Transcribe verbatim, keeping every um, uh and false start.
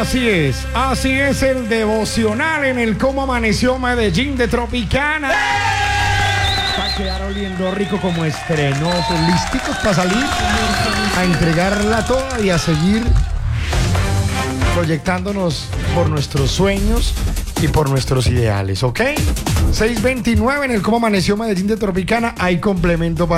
Así es, así es el devocional en el Cómo Amaneció Medellín de Tropicana. Va a quedar oliendo rico como estrenosos, listicos para salir a entregarla toda y a seguir proyectándonos por nuestros sueños y por nuestros ideales, ¿ok? seis veintinueve en el Cómo Amaneció Medellín de Tropicana, hay complemento para